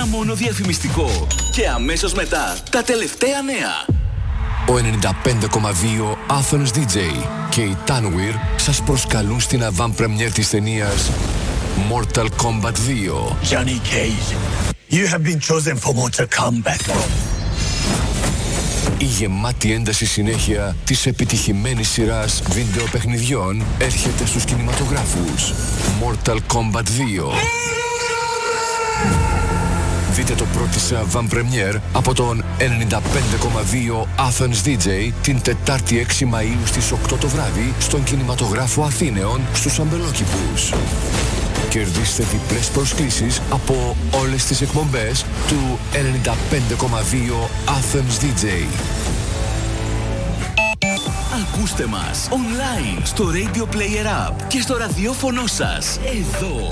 Ένα μόνο διαφημιστικό και αμέσως μετά τα τελευταία νέα. Ο 95,2 Athens DJ και η Tanweer σας προσκαλούν στην avant-première της ταινίας Mortal Kombat 2. Johnny Cage, you have been chosen for Mortal Kombat. Η γεμάτη ένταση συνέχεια της επιτυχημένης σειράς βίντεο παιχνιδιών έρχεται στους κινηματογράφους. Mortal Kombat 2. Δείτε το πρώτο σε avant-première από τον 95,2 Athens DJ την Τετάρτη 6 Μαΐου στις 8 το βράδυ στον κινηματογράφο Αθήνεων στους Αμπελόκηπους. Κερδίστε διπλές προσκλήσεις από όλες τις εκπομπές του 95,2 Athens DJ. Ακούστε μας online στο Radio Player App και στο ραδιόφωνο σας εδώ.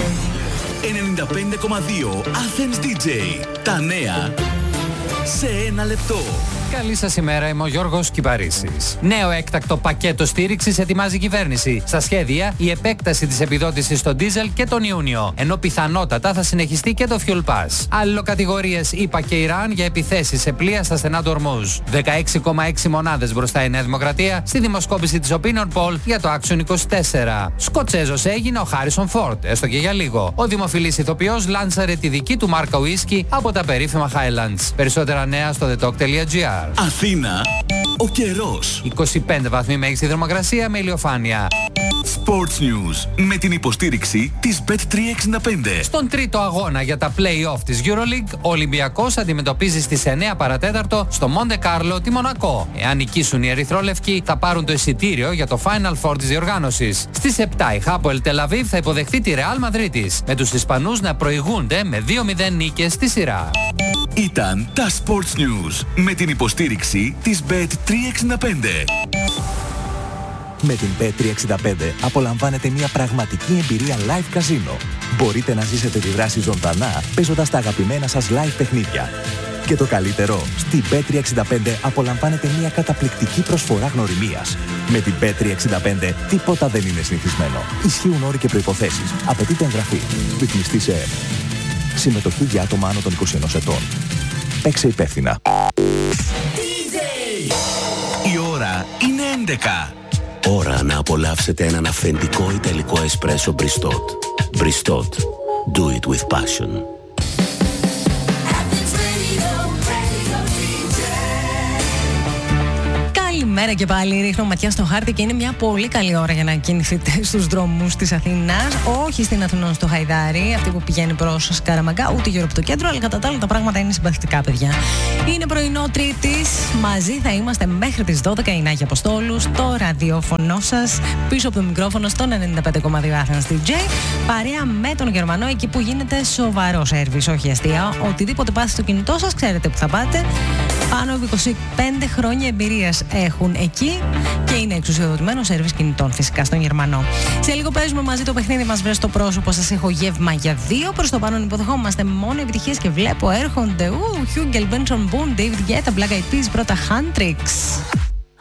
95,2 Athens DJ. Τα νέα σε ένα λεπτό. Καλή σας ημέρα, είμαι ο Γιώργος Κυπαρίσης. Νέο έκτακτο πακέτο στήριξης ετοιμάζει η κυβέρνηση. Στα σχέδια, η επέκταση της επιδότησης στο ντίζελ και τον Ιούνιο, ενώ πιθανότατα θα συνεχιστεί και το Fuel Pass. Αλληλοκατηγορίες ΗΠΑ και Ιράν για επιθέσεις σε πλοία στα στενά του Ορμούζ. 16,6 μονάδες μπροστά η Νέα Δημοκρατία στη δημοσκόπηση της Opinion Poll για το Action 24. Σκοτσέζος έγινε ο Χάρισον Φόρντ, έστω και για λίγο. Ο δημοφιλής ηθοποιός λάνσαρε τη δική του μάρκα ουίσκι από τα περίφημα Highlands. Περισσότερα νέα στο thetalk.gr. Αθήνα, ο καιρός. 25 βαθμοί μέγιστη θερμοκρασία με ηλιοφάνεια. Sports News με την υποστήριξη της Bet365. Στον τρίτο αγώνα για τα play-off της EuroLeague, ο Ολυμπιακός αντιμετωπίζει στις 9 παρατέταρτο στο Μοντε Κάρλο τη Μονακό. Εάν νικήσουν οι ερυθρόλευκοι, θα πάρουν το εισιτήριο για το Final Four της διοργάνωσης. Στις 7 η Hapoel Tel Aviv θα υποδεχτεί τη Real Μαδρίτης, με τους Ισπανούς να προηγούνται με 2-0 νίκες στη σειρά. Ήταν τα Sports News με την υποστήριξη της Bet365. Με την Bet365 απολαμβάνετε μια πραγματική εμπειρία live καζίνο. Μπορείτε να ζήσετε τη δράση ζωντανά παίζοντας τα αγαπημένα σας live παιχνίδια. Και το καλύτερο, στη Bet365 απολαμβάνετε μια καταπληκτική προσφορά γνωριμίας. Με την Bet365 τίποτα δεν είναι συνηθισμένο. Ισχύουν όροι και προϋποθέσεις. Απαιτείται εγγραφή. Ρυθμιστή σε ΕΕΠ. Συμμετοχή για άτομα άνω των 21 ετών. Παίξε υπεύθυνα. Η ώρα είναι 11. Ώρα να απολαύσετε έναν αυθεντικό ιταλικό εσπρέσο Bristot. Bristot. Do it with passion. Καλημέρα και πάλι. Ρίχνω ματιά στο χάρτη και είναι μια πολύ καλή ώρα για να κινηθείτε στους δρόμους της Αθήνας. Όχι στην Αθηνών στο Χαϊδάρι, αυτή που πηγαίνει προς Σκαραμαγκά, ούτε γύρω από το κέντρο, αλλά κατά τα άλλα τα πράγματα είναι συμπαθητικά, παιδιά. Είναι πρωινό Τρίτης. Μαζί θα είμαστε μέχρι τις 12 η Νάγια Αποστόλου, στο ραδιόφωνο σας, πίσω από το μικρόφωνο στον 95,2 Athens DJ. Παρέα με τον Γερμανό, εκεί που γίνεται σοβαρό σέρβις, όχι αστεία. Οτιδήποτε πάθει στο κινητό σας, ξέρετε που θα πάτε. Πάνω από 25 χρόνια εμπειρίας έχουν εκεί και είναι εξουσιοδοτημένο σερβις κινητών φυσικά στον Γερμανό. Σε λίγο παίζουμε μαζί το παιχνίδι μας, βρες στο πρόσωπο σας, έχω γεύμα για 2. Προς το παρόν υποδεχόμαστε μόνο επιτυχίες και βλέπω έρχονται Hugel, Benson Boone, David Guetta, Black Eyed Peas, πρώτα Huntrix.